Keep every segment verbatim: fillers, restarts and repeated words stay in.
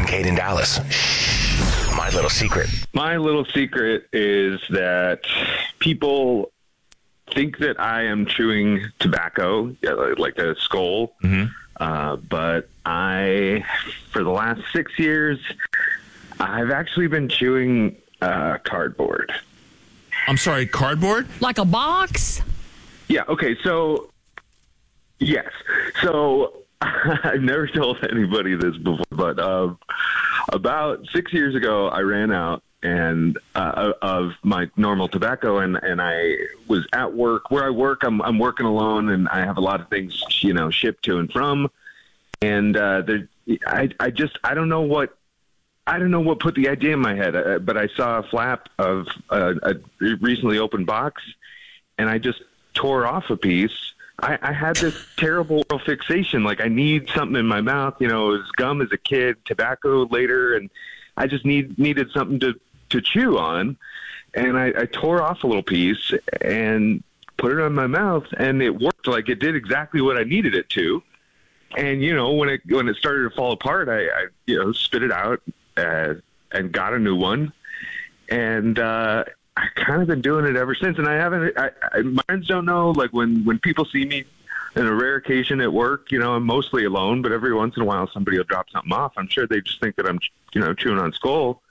Kincaid in Dallas. Shh, my little secret. My little secret is that people think that I am chewing tobacco, like a skull. Mm-hmm. Uh, but I, for the last six years, I've actually been chewing uh, cardboard. I'm sorry, cardboard? Like a box? Yeah, okay, so, yes. So, I've never told anybody this before, but um, about six years ago, I ran out and uh, of my normal tobacco, and, and I was at work. Where I work, I'm I'm working alone, and I have a lot of things, you know, shipped to and from. And uh, there, I I just I don't know what I don't know what put the idea in my head, uh, but I saw a flap of a, a recently opened box, and I just tore off a piece. I, I had this terrible fixation, like I need something in my mouth. You know, it was gum as a kid, tobacco later, and I just need needed something to. to chew on, and I, I tore off a little piece and put it on my mouth, and it worked. Like it did exactly what I needed it to. And you know, when it when it started to fall apart, I, I you know spit it out uh, and got a new one, and uh, I kind of been doing it ever since. And I haven't. I, I, my friends don't know. Like when when people see me on a rare occasion at work, you know, I'm mostly alone, but every once in a while somebody will drop something off. I'm sure they just think that I'm you know chewing on skull.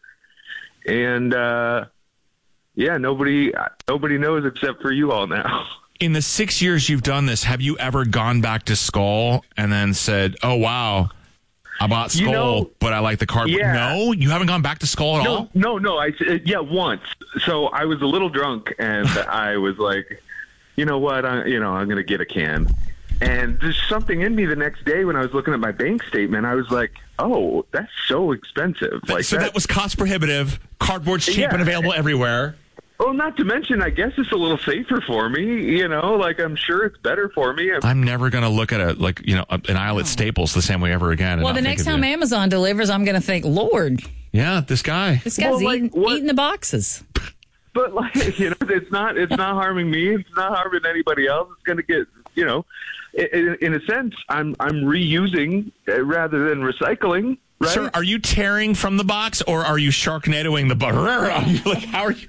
And, uh, yeah, nobody nobody knows except for you all now. In the six years you've done this, have you ever gone back to Skull and then said, oh, wow, I bought Skull, you know, but I like the cardboard? Yeah. No? You haven't gone back to Skull at no, all? No, no. I, yeah, once. So I was a little drunk, and I was like, you know what, I, you know, I'm going to get a can. And there's something in me the next day when I was looking at my bank statement. I was like, oh, that's so expensive. Like so that, that was cost prohibitive. Cardboard's cheap yeah. and available everywhere. Well, not to mention, I guess it's a little safer for me. You know, like I'm sure it's better for me. I'm, I'm never going to look at a like you know an aisle at Staples the same way ever again. Well, the next time you. Amazon delivers, I'm going to think, Lord, yeah, this guy, this guy's well, like, eating, eating the boxes. But like you know, it's not it's not harming me. It's not harming anybody else. It's going to get you know, in, in a sense, I'm I'm reusing rather than recycling. Right? Sir, are you tearing from the box or are you Sharknadoing the box? Like, how are you?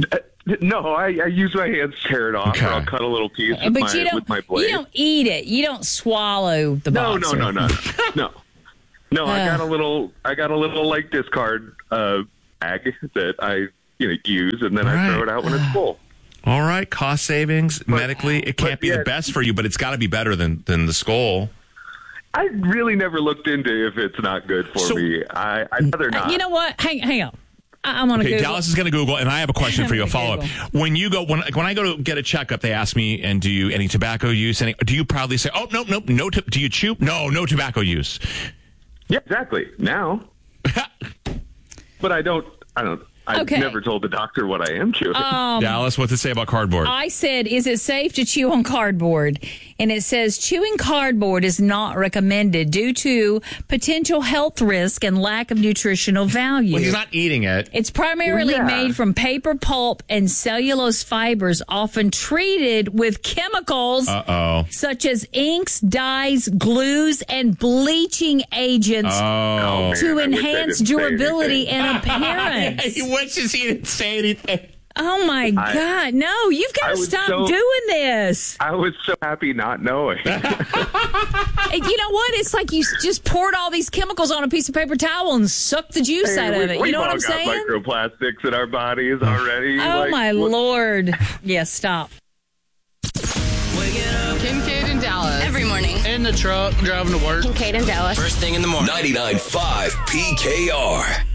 No, I, I use my hands to tear it off, okay. or I'll cut a little piece with, but my, you don't, with my blade. You don't eat it. You don't swallow the no, box. No, no, no, no, no, no. I got a little, I got a little like discard uh, bag that I you know use, and then All I right. throw it out when it's full. All right, cost savings but, medically, it can't be yeah, the best for you, but it's got to be better than than the Skull. I really never looked into if it's not good for so, me. I, I'd rather not. You know what? Hang, hang on. I, I'm on okay, Google. Dallas is going to Google, and I have a question for you. A follow up. When you go, when when I go to get a checkup, they ask me, "And do you any tobacco use? Any? Do you proudly say, oh no, no, no? To, do you chew? No, no tobacco use." Yeah, exactly. Now, but I don't. I don't. I've okay. never told the doctor what I am chewing. Um, Dallas, what's it say about cardboard? I said, is it safe to chew on cardboard? And it says, chewing cardboard is not recommended due to potential health risk and lack of nutritional value. Well, he's not eating it. It's primarily yeah. made from paper pulp and cellulose fibers, often treated with chemicals Uh-oh. such as inks, dyes, glues, and bleaching agents oh. to enhance durability and appearance. He wishes he didn't say anything. Oh, my I, God. No, you've got to stop so, doing this. I was so happy not knowing. You know what? It's like you just poured all these chemicals on a piece of paper towel and sucked the juice hey, out we, of it. You know what I'm We've all saying? got microplastics in our bodies already. Oh, like, my what? Lord. Yes, stop. Kincaid in Dallas. Every morning. In the truck, driving to work. Kincaid in Dallas. First thing in the morning. ninety-nine point five P K R.